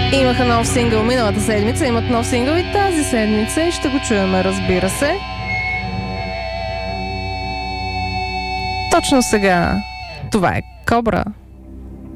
Имаха нов сингъл миналата седмица, имат нов сингъл и тази седмица и ще го чуем, разбира се. Точно сега. Това е Кобра.